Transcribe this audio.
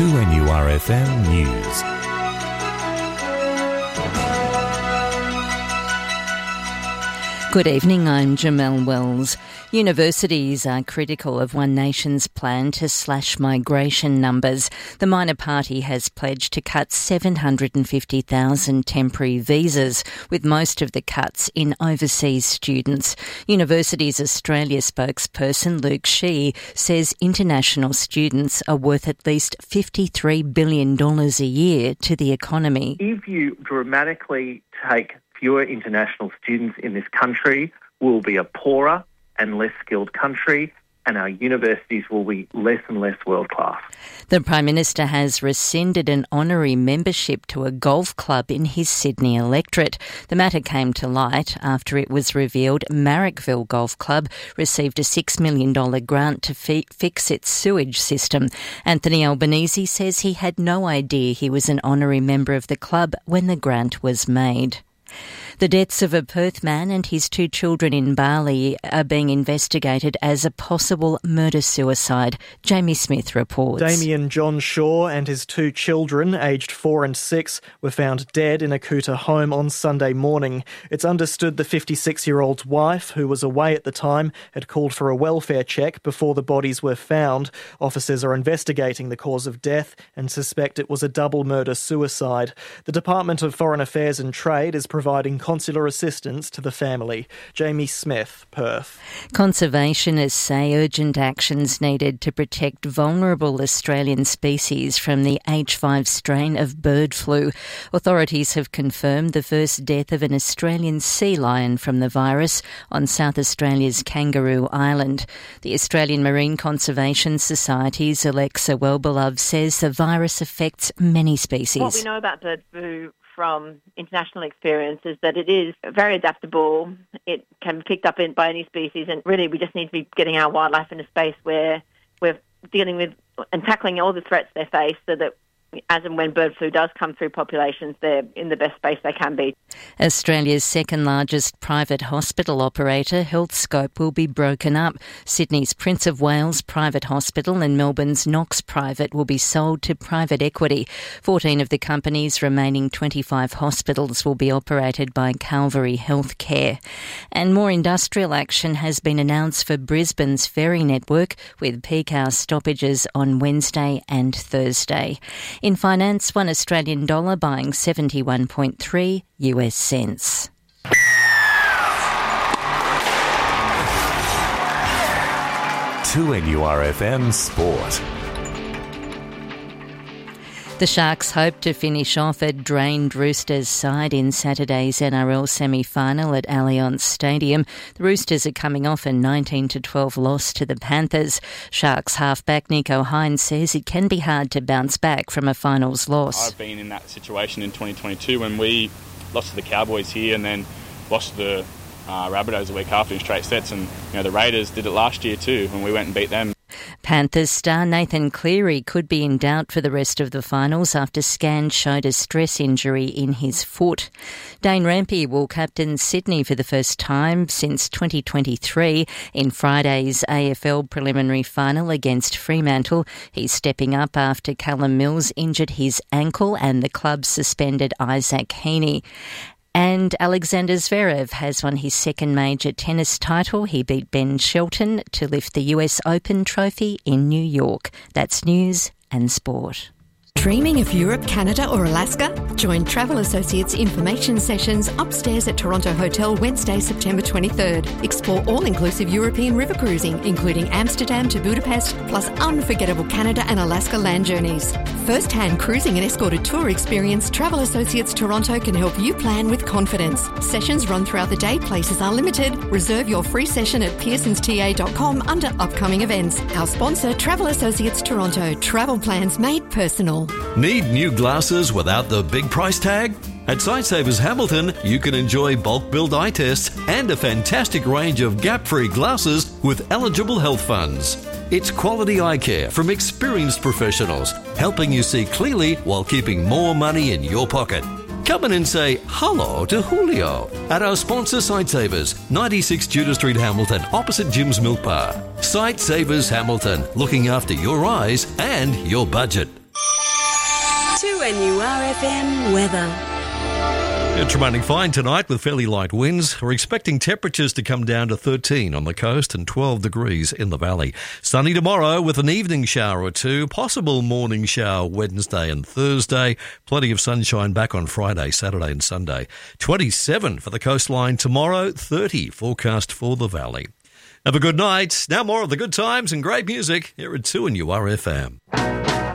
2NURFM News. Good evening, I'm Jamelle Wells. Universities are critical of One Nation's plan to slash migration numbers. The minor party has pledged to cut 750,000 temporary visas, with most of the cuts in overseas students. Universities Australia spokesperson Luke Shee says international students are worth at least $53 billion a year to the economy. If you dramatically take fewer international students in this country, we'll be a poorer and less skilled country, and our universities will be less and less world-class. The Prime Minister has rescinded an honorary membership to a golf club in his Sydney electorate. The matter came to light after it was revealed Marrickville Golf Club received a $6 million grant to fix its sewage system. Anthony Albanese says he had no idea he was an honorary member of the club when the grant was made. The deaths of a Perth man and his two children in Bali are being investigated as a possible murder-suicide. Jamie Smith reports. Damien John Shaw and his two children, aged 4 and 6, were found dead in a Kuta home on Sunday morning. It's understood the 56-year-old's wife, who was away at the time, had called for a welfare check before the bodies were found. Officers are investigating the cause of death and suspect it was a double murder-suicide. The Department of Foreign Affairs and Trade is providing consular assistance to the family. Jamie Smith, Perth. Conservationists say urgent actions needed to protect vulnerable Australian species from the H5 strain of bird flu. Authorities have confirmed the first death of an Australian sea lion from the virus on South Australia's Kangaroo Island. The Australian Marine Conservation Society's Alexa Wellbeloved says the virus affects many species. What we know about bird flu from international experience is that it is very adaptable. It can be picked up by any species, and really we just need to be getting our wildlife in a space where we're dealing with and tackling all the threats they face so that as and when bird flu does come through populations, they're in the best space they can be. Australia's second largest private hospital operator, Healthscope, will be broken up. Sydney's Prince of Wales Private Hospital and Melbourne's Knox Private will be sold to private equity. 14 of the company's remaining 25 hospitals will be operated by Calvary Healthcare. And more industrial action has been announced for Brisbane's ferry network, with peak hour stoppages on Wednesday and Thursday. In finance, one Australian dollar buying 71.3 US cents. To NURFM Sport. The Sharks hope to finish off a drained Roosters side in Saturday's NRL semi-final at Allianz Stadium. The Roosters are coming off a 19-12 loss to the Panthers. Sharks halfback Nico Hines says it can be hard to bounce back from a finals loss. I've been in that situation in 2022 when we lost to the Cowboys here and then lost to the Rabbitohs a week after in straight sets, and the Raiders did it last year too when we went and beat them. Panthers star Nathan Cleary could be in doubt for the rest of the finals after scans showed a stress injury in his foot. Dane Rampe will captain Sydney for the first time since 2023 in Friday's AFL preliminary final against Fremantle. He's stepping up after Callum Mills injured his ankle and the club suspended Isaac Heaney. And Alexander Zverev has won his second major tennis title. He beat Ben Shelton to lift the US Open trophy in New York. That's news and sport. Dreaming of Europe, Canada or Alaska? Join Travel Associates information sessions upstairs at Toronto Hotel Wednesday, September 23rd. Explore all-inclusive European river cruising, including Amsterdam to Budapest, plus unforgettable Canada and Alaska land journeys. First-hand cruising and escorted tour experience, Travel Associates Toronto can help you plan with confidence. Sessions run throughout the day, places are limited. Reserve your free session at pearsonsta.com under upcoming events. Our sponsor, Travel Associates Toronto. Travel plans made personal. Need new glasses without the big price tag? At Sightsavers Hamilton, you can enjoy bulk billed eye tests and a fantastic range of gap-free glasses with eligible health funds. It's quality eye care from experienced professionals, helping you see clearly while keeping more money in your pocket. Come in and say hello to Julio at our sponsor Sightsavers, 96 Tudor Street, Hamilton, opposite Jim's Milk Bar. Sightsavers Hamilton, looking after your eyes and your budget. 2NURFM weather. It's remaining fine tonight with fairly light winds. We're expecting temperatures to come down to 13 on the coast and 12 degrees in the valley. Sunny tomorrow with an evening shower or two, possible morning shower Wednesday and Thursday. Plenty of sunshine back on Friday, Saturday and Sunday. 27 for the coastline tomorrow, 30 forecast for the valley. Have a good night. Now more of the good times and great music here at 2NURFM.